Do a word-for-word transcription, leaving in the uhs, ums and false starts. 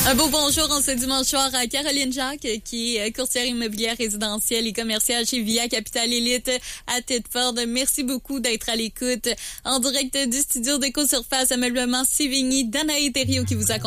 Un beau bonjour en ce dimanche soir à Caroline Jacques, qui est courtière immobilière résidentielle et commerciale chez Via Capital Elite à Thetford. Merci beaucoup d'être à l'écoute. En direct du studio d'Éco-Surface, ameublement Sévigny, Danae Thériault qui vous accompagne.